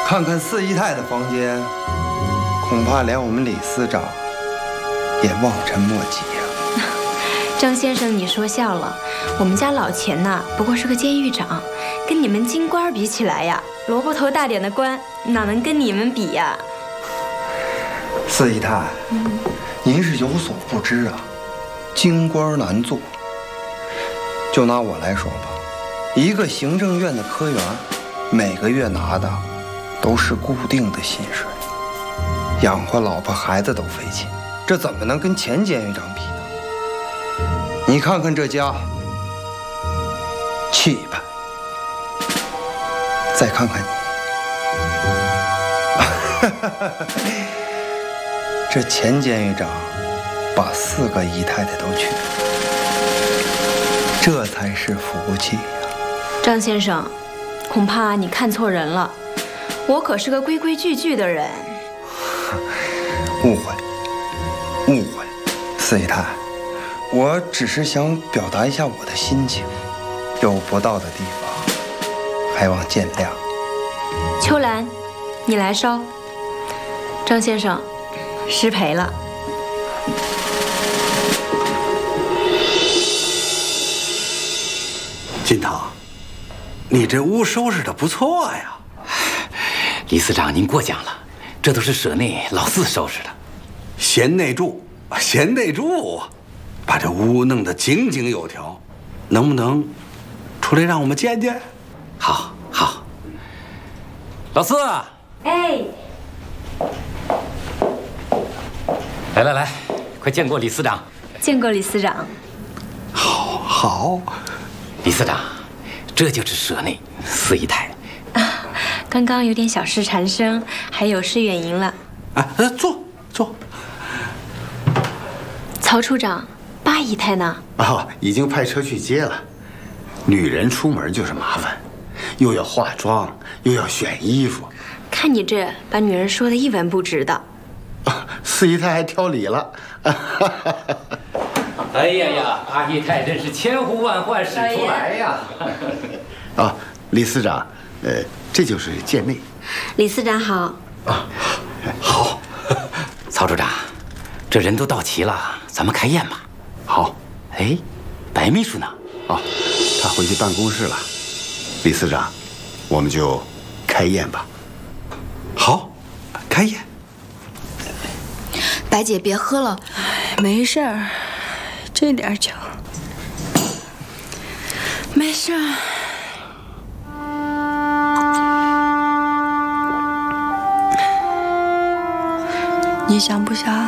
看看四姨太的房间，恐怕连我们李司长也望尘莫及呀。 张先生，你说笑了，我们家老钱呐，不过是个监狱长，跟你们京官比起来呀，萝卜头大点的官哪能跟你们比呀？ 四姨太，您是有所不知啊，京官难做。就拿我来说吧，一个行政院的科员，每个月拿的都是固定的薪水，养活老婆孩子都费钱，这怎么能跟前监狱长比呢？你看看这家气派，再看看你。这前监狱长把4个姨太太都娶了，这才是福气呀。 张先生，恐怕你看错人了，我可是个规规矩矩的人。 误会，误会，四姨太，我只是想表达一下我的心情，有不到的地方，还望见谅。 秋兰，你来烧。张先生，失陪了。 金堂，你这屋收拾的不错呀。 李司长，您过奖了，这都是舍内老四收拾的。 贤内助，贤内助，把这屋弄得井井有条，能不能出来让我们见见？ 好，好。老四， 哎， 来，快见过李司长。 见过李司长。 好， 李司长，这就是舍内四姨太。 刚刚有点小事缠身，还有事远迎了。 坐。 曹处长，8姨太呢？ 已经派车去接了。女人出门就是麻烦，又要化妆，又要选衣服。 看你这把女人说的一文不值的。 四姨太还挑理了。 哎呀，8姨太真是千呼万唤始出来呀！ 李司长，这就是贱内。 李司长好。 好。 曹处长，这人都到齐了，咱们开宴吧。 好。 哎，白秘书呢？ 他回去办公室了。李司长，我们就开宴吧。 好，开宴。 白姐别喝了， 没事儿，这点酒，没事儿。你想不想